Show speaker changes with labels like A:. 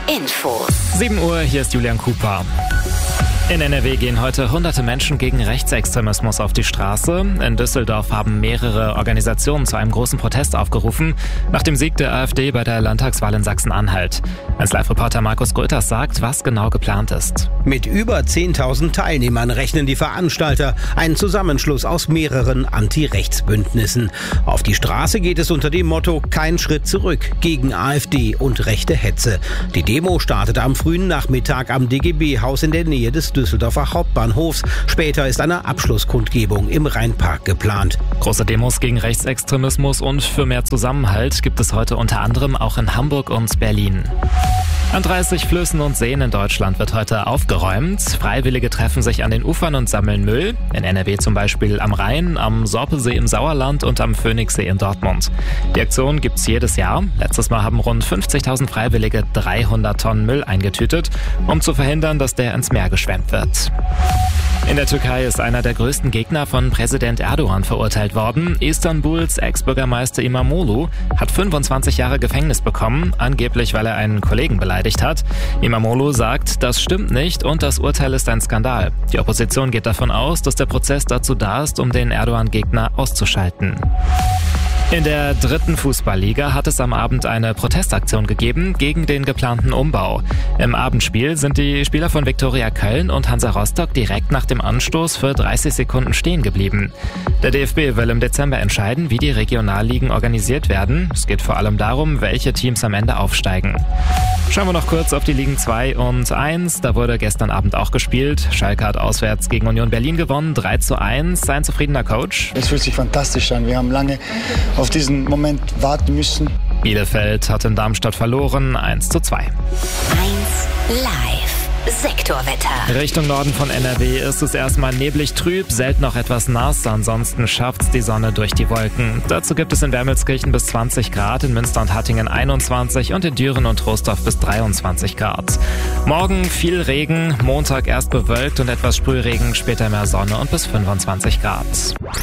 A: Infos.
B: 7 Uhr, hier ist Julian Cooper. In NRW gehen heute hunderte Menschen gegen Rechtsextremismus auf die Straße. In Düsseldorf haben mehrere Organisationen zu einem großen Protest aufgerufen, nach dem Sieg der AfD bei der Landtagswahl in Sachsen-Anhalt. Als Live-Reporter Markus Gröters sagt, was genau geplant ist.
C: Mit über 10.000 Teilnehmern rechnen die Veranstalter, einen Zusammenschluss aus mehreren Anti-Rechts-Bündnissen. Auf die Straße geht es unter dem Motto "Kein Schritt zurück" gegen AfD und rechte Hetze. Die Demo startet am frühen Nachmittag am DGB-Haus in der Nähe des Düsseldorfer Hauptbahnhofs. Später ist eine Abschlusskundgebung im Rheinpark geplant.
B: Große Demos gegen Rechtsextremismus und für mehr Zusammenhalt gibt es heute unter anderem auch in Hamburg und Berlin. An 30 Flüssen und Seen in Deutschland wird heute aufgeräumt. Freiwillige treffen sich an den Ufern und sammeln Müll. In NRW zum Beispiel am Rhein, am Sorpesee im Sauerland und am Phoenixsee in Dortmund. Die Aktion gibt's jedes Jahr. Letztes Mal haben rund 50.000 Freiwillige 300 Tonnen Müll eingetütet, um zu verhindern, dass der ins Meer geschwemmt wird. In der Türkei ist einer der größten Gegner von Präsident Erdogan verurteilt worden. Istanbuls Ex-Bürgermeister İmamoğlu hat 25 Jahre Gefängnis bekommen, angeblich weil er einen Kollegen beleidigt hat. İmamoğlu sagt, das stimmt nicht und das Urteil ist ein Skandal. Die Opposition geht davon aus, dass der Prozess dazu da ist, um den Erdogan-Gegner auszuschalten. In der 3. Fußballliga hat es am Abend eine Protestaktion gegeben gegen den geplanten Umbau. Im Abendspiel sind die Spieler von Viktoria Köln und Hansa Rostock direkt nach dem Anstoß für 30 Sekunden stehen geblieben. Der DFB will im Dezember entscheiden, wie die Regionalligen organisiert werden. Es geht vor allem darum, welche Teams am Ende aufsteigen. Schauen wir noch kurz auf die Ligen 2 und 1. Da wurde gestern Abend auch gespielt. Schalke hat auswärts gegen Union Berlin gewonnen, 3:1. Ein zufriedener Coach.
D: Es fühlt sich fantastisch an. Wir haben lange auf diesen Moment warten müssen.
B: Bielefeld hat in Darmstadt verloren, 1:2.
A: 1 Live. Sektorwetter.
B: Richtung Norden von NRW ist es erstmal neblig trüb, selten noch etwas nass, ansonsten schafft's die Sonne durch die Wolken. Dazu gibt es in Wermelskirchen bis 20 Grad, in Münster und Hattingen 21 und in Düren und Troisdorf bis 23 Grad. Morgen viel Regen, Montag erst bewölkt und etwas Sprühregen, später mehr Sonne und bis 25 Grad.